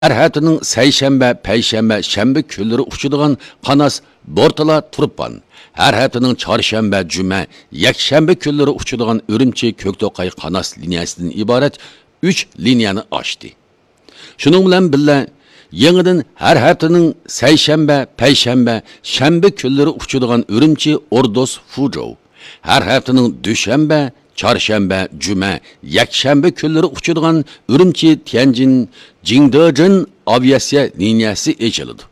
Her haftaning seyşembe, peyshanba, shanba kunlari uchadigan qanos bortala turibman. Her haftaning chorshanba, juma, yakshanba kunlari uchadigan Urumchi Ko'kto'qay qanos liniyasidan iborat 3 liniyani ochdi. Shuning bilan birga yangidan her haftaning seyşembe, peyshanba, shanba kunlari uchadigan Urumchi Ordos Fuzhou, her haftaning dushanba, çarşamba, cuma, yakshanba kunlari uchadigan Urumchi Tianjin Jingdezhen aviasiya liniyasi ochiladi.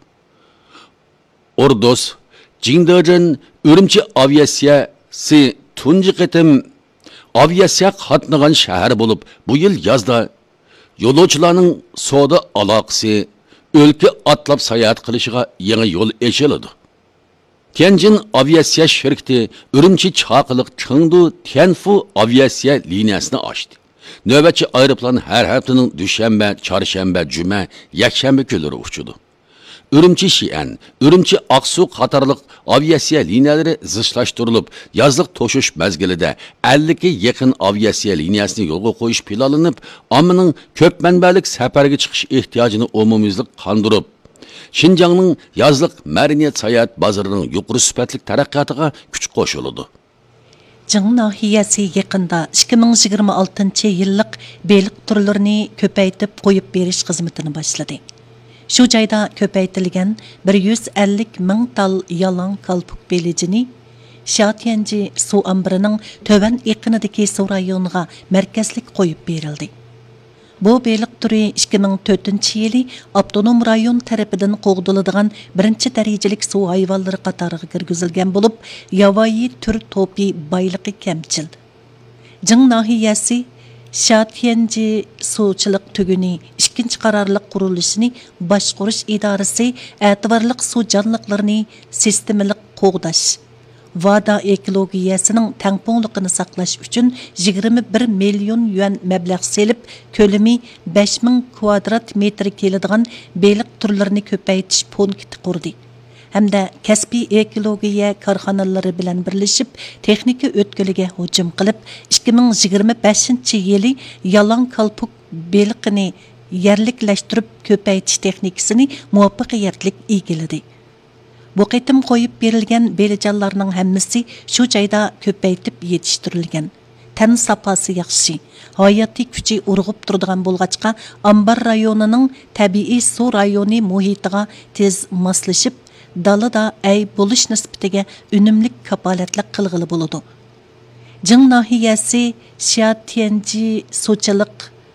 Ordos Jingdezhen Urumchi aviasiyasi tunji qitim aviasiya qatnagan shahar bo'lib, bu yil yozda yo'lovchilarning savdo aloqasi o'lka atlab sayohat qilishiga yangi yo'l ochiladi. Tianjin aviasiya şirketi Urumchi Chaqiliq Chengdu Tianfu aviasiya liniyasini ochdi. Navbatchi aeroplan her haftaning dushanba, chorshanba, juma, yakshanba kunlari uchadi. Urumchi Xi'an, Urumchi Aqsu qatorliq aviasiya liniyalari zichlashtirilib, yozliq to'shish mezgilida 50 ga yaqin aviasiya liniyasini yo'lga qo'yish planlanib, ommaning ko'p manbalik safarga chiqish ehtiyojini umumiylik qondirib, Şinjanның yazlıq mədəniyyət sayahat bazarının yuqori sifatli taraqqiyotiga kuch qo'shiladi. Jing nahiyasi yaqinda 2026 yillik beliq turlarini ko'paytib qo'yib berish xizmatini boshladi. Shu joyda ko'paytirilgan 150 ming tal yalang kalpuk belijini Shatianji suv ombirining tovan iqinidagi suv rayoniga markazlik qo'yib berildi. Bu beliq turi 2004 yili Abtonom rayon tarafidan qo'g'diladigan birinchi darajalik suv hayvonlari qatoriga kirgizilgan bo'lib, yovvoyi tur to'pi boyligi kamchil. Jing nahiyasi Shatianji suvchilik tuguni ikkinchi qarorliq qurilishini boshqarish idorasi e'tiborliq suv jonliqlarini sistemalik qo'g'dash Vada ekologiyasining tangpongliqini saqlash uchun 21 million yuan mablag' selib, ko'lami 5000 kvadrat metr keladigan beliq turlarini ko'paytirish punkti qurdi. Hamda kasbiy ekologiya korxonalari bilan birlashib, texnika o'tkiliga hujum qilib, 2025-yili yalang kalpuk beliqini yerliklashtirib ko'paytirish texnikasini muvaffaqiyatli egalladi. Bu qitim qo'yib berilgan belijonlarning hammasi shu joyda ko'paytib yetishtirilgan. Tan safasi yaxshi, hayotiy kuchi urg'ib turadigan bo'lg'achqa, Ambar rayonining tabiiy suv rayoni muhitiga tez moslashib, dalada ay bo'lish nisbatiga unumli kapolatlik qilg'ili bo'ladi. Jing nahiyasi Shatianji suvchilik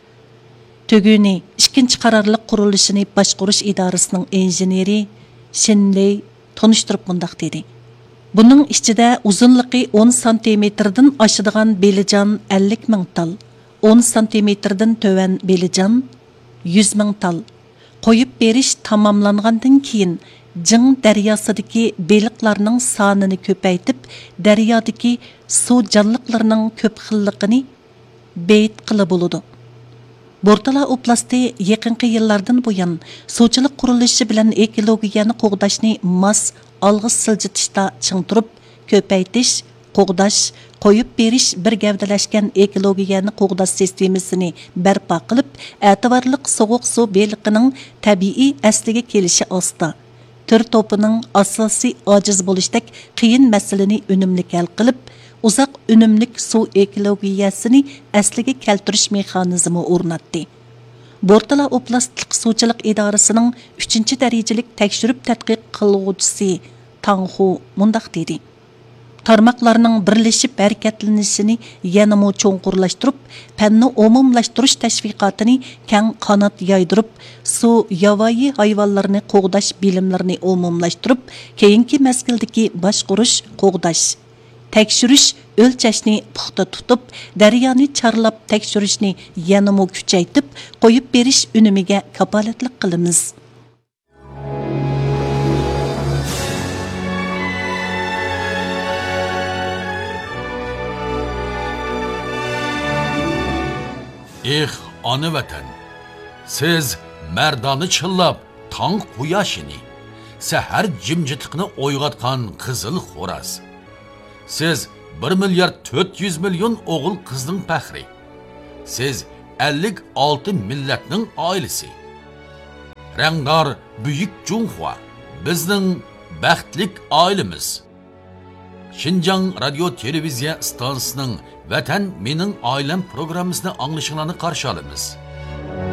tuguni ikkinchi qarorliq qurilishini boshqarish idorasining injeneri Shinley tanıştırıp mundaq dedi. Bunun içinde uzunluğu 10 santimetrden aşıdığan belican 50 ming tal, 10 santimetrden töven belican 100 ming tal. Qo'yib berish tamamlangandan keyin Jing daryosidagi beliqlarning sonini ko'paytib, daryodagi suv jonliqlarining ko'p xilligini beyt qilib bo'ladi. Bortala oblasti yaqinqi yillardan buyon suvchilik qurilishi bilan ekologiyani qo'g'dashni mas olg'i siljitishda ching turib, ko'paytish, qo'g'dash, qo'yib berish bir gavdalashgan ekologiyani qo'g'dash sistemasini barpo qilib, e'tiborli sovuq suv beliqining tabiiy asliga kelishi osta. Tur to'pining asosiy ojiz bo'lishdek qiyin masalani unumli hal qilib, uzoq unumlik suv ekologiyasini asliga keltirish mexanizmi o'rnatdi. Bortala oblastlik suvchilik idorasining 3-darajalik tekshirib tadqiq qiluvchisi Tanghu mundaq dedi. Tarmoqlarning birlashib harakatlanishini yanada cho'nqurlashtirib, fanni umumlashtirish tashviqotini keng qanot yoydirib, suv yovvoyi hayvonlarni qo'g'dash bilimlarini umumlashtirib, keyingi mezgildagi boshqarish, qo'g'dash tekshirish, o'lchashni puxta tutib, daryoni charlab tekshirishni yanada kuchaytib, qo'yib berish unumiga kapolatlik qilamiz. Ana vatan, siz mardoni chillab, tong quyoshini, sahar jimjitliqni o'yg'atgan qizil xo'raz. Siz 1 milyard 400 milyon o'g'il qizning faxri. Siz 56 millatning oilasi. rangdor buyuk Junhua bizning baxtlik oilamiz. Şinjan Radio Televiziya stansiyasining Vatan mening oilam programmasini anglashinglarni qarshi olamiz.